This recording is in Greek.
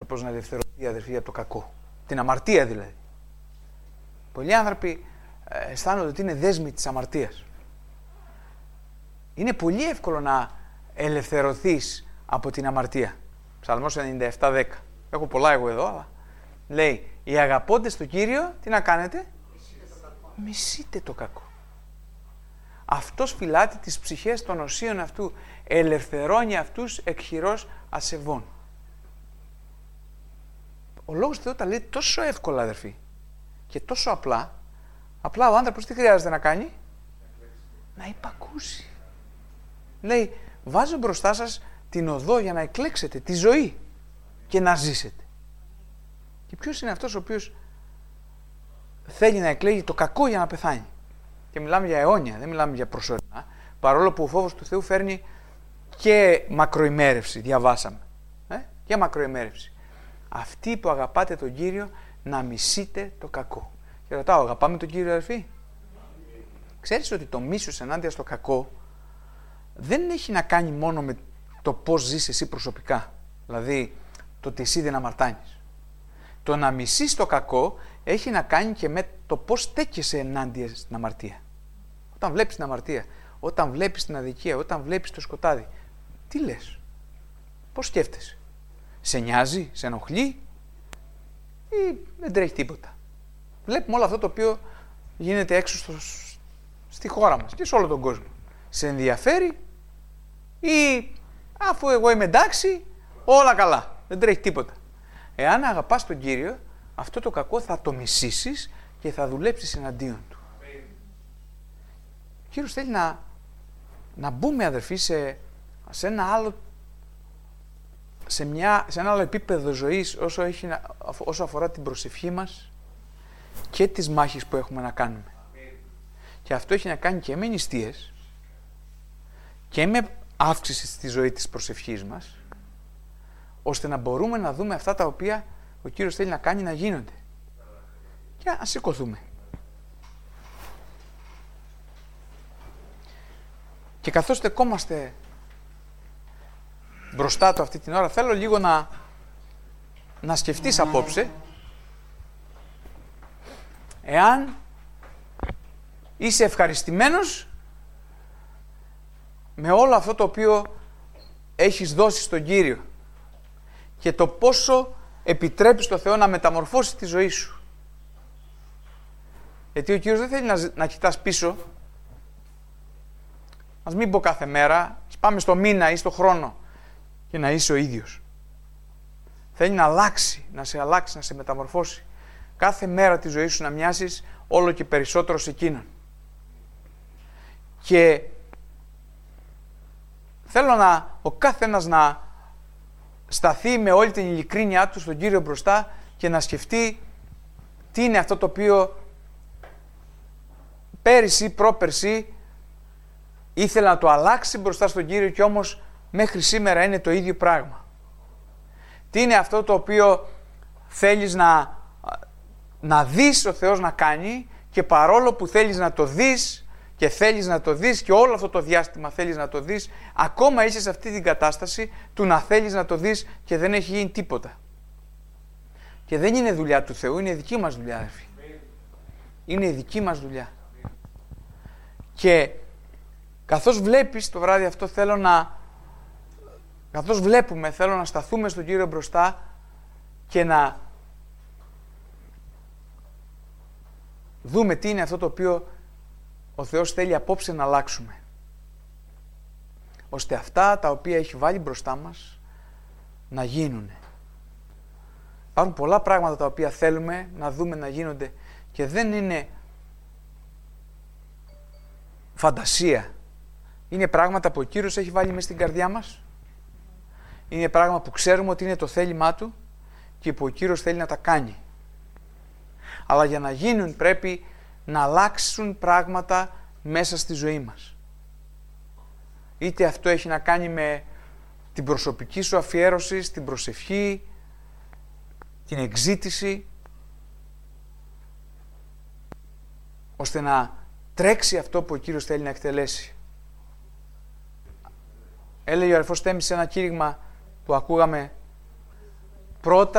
άνθρωπος να ελευθερωθεί, αδερφοί, από το κακό. Την αμαρτία δηλαδή. Πολλοί άνθρωποι αισθάνονται ότι είναι δέσμοι της αμαρτίας. Είναι πολύ εύκολο να ελευθερωθείς από την αμαρτία. Ψαλμός 97:10. Έχω πολλά εγώ εδώ, αλλά λέει, οι αγαπώντες τον Κύριο, τι να κάνετε? Μισείτε το κακό. Αυτός φυλάτει τις ψυχές των οσίων αυτού, ελευθερώνει αυτούς εκ χειρός ασεβών. Ο Λόγος του Θεού τα λέει τόσο εύκολα, αδερφοί, και τόσο απλά. Απλά ο άνθρωπος τι χρειάζεται να κάνει? Να υπακούσει. Λέει, βάζω μπροστά σας την οδό για να εκλέξετε τη ζωή και να ζήσετε. Και ποιος είναι αυτός ο οποίος θέλει να εκλέγει το κακό για να πεθάνει? Και μιλάμε για αιώνια, δεν μιλάμε για προσωρινά, παρόλο που ο φόβος του Θεού φέρνει και μακροημέρευση, διαβάσαμε. Και μακροημέρευση. Αυτοί που αγαπάτε τον Κύριο, να μισείτε το κακό. Και ρωτάω, αγαπάμε τον Κύριο, αδερφοί? Ξέρεις ότι το μίσος ενάντια στο κακό δεν έχει να κάνει μόνο με το πώς ζεις εσύ προσωπικά. Δηλαδή, το ότι εσύ δεν αμαρτάνεις. Το να μισείς το κακό έχει να κάνει και με το πώς στέκεσαι ενάντια στην αμαρτία. Όταν βλέπεις την αμαρτία, όταν βλέπεις την αδικία, όταν βλέπεις το σκοτάδι, τι λες? Πώς σκέφτεσαι? Σε νοιάζει, σε ενοχλεί ή δεν τρέχει τίποτα? Βλέπουμε όλο αυτό το οποίο γίνεται έξω στη χώρα μας και σε όλο τον κόσμο. Σε ενδιαφέρει ή αφού εγώ είμαι εντάξει, όλα καλά, δεν τρέχει τίποτα? Εάν αγαπάς τον Κύριο, αυτό το κακό θα το μισήσεις και θα δουλέψεις εναντίον του. Ο Κύριος θέλει να μπούμε, αδερφοί, σε ένα άλλο, σε ένα άλλο επίπεδο ζωής όσο αφορά την προσευχή μας και τις μάχες που έχουμε να κάνουμε. Και αυτό έχει να κάνει και με νηστείες και με αύξηση στη ζωή της προσευχής μας, ώστε να μπορούμε να δούμε αυτά τα οποία ο Κύριος θέλει να κάνει να γίνονται. Και ας σηκωθούμε. Και καθώς στεκόμαστε μπροστά του αυτή την ώρα, θέλω λίγο να σκεφτείς απόψε εάν είσαι ευχαριστημένος με όλο αυτό το οποίο έχεις δώσει στον Κύριο και το πόσο επιτρέπεις στο Θεό να μεταμορφώσει τη ζωή σου. Γιατί ο Κύριος δεν θέλει να κοιτάς πίσω. Ας μην πω κάθε μέρα, ας πάμε στο μήνα ή στο χρόνο και να είσαι ο ίδιος. Θέλει να αλλάξει, να σε μεταμορφώσει. Κάθε μέρα τη ζωή σου να μοιάζεις όλο και περισσότερο σε εκείνον. Και θέλω ο κάθε ένας να σταθεί με όλη την ειλικρίνειά του στον Κύριο μπροστά και να σκεφτεί τι είναι αυτό το οποίο πέρυσι, πρόπερσι ήθελε να το αλλάξει μπροστά στον Κύριο και όμως μέχρι σήμερα είναι το ίδιο πράγμα. Τι είναι αυτό το οποίο θέλεις να δεις ο Θεός να κάνει και παρόλο που θέλεις να το δεις και θέλεις να το δεις και όλο αυτό το διάστημα θέλεις να το δεις, ακόμα είσαι σε αυτή την κατάσταση του να θέλεις να το δεις και δεν έχει γίνει τίποτα. Και δεν είναι δουλειά του Θεού, είναι δική μας δουλειά, αδερφοί. Είναι η δική μας δουλειά. Και καθώς βλέπεις το βράδυ αυτό θέλω να σταθούμε στον Κύριο μπροστά και να δούμε τι είναι αυτό το οποίο ο Θεός θέλει απόψε να αλλάξουμε. Ώστε αυτά τα οποία έχει βάλει μπροστά μας να γίνουν. Υπάρχουν πολλά πράγματα τα οποία θέλουμε να δούμε να γίνονται και δεν είναι φαντασία. Είναι πράγματα που ο Κύριος έχει βάλει μέσα στην καρδιά μας. Είναι πράγματα που ξέρουμε ότι είναι το θέλημά Του και που ο Κύριος θέλει να τα κάνει. Αλλά για να γίνουν πρέπει να αλλάξουν πράγματα μέσα στη ζωή μας. Είτε αυτό έχει να κάνει με την προσωπική σου αφιέρωση, την προσευχή, την εξζήτηση, ώστε να τρέξει αυτό που ο Κύριος θέλει να εκτελέσει. Έλεγε ο αδερφός Τέμης σε ένα κήρυγμα που ακούγαμε πρώτα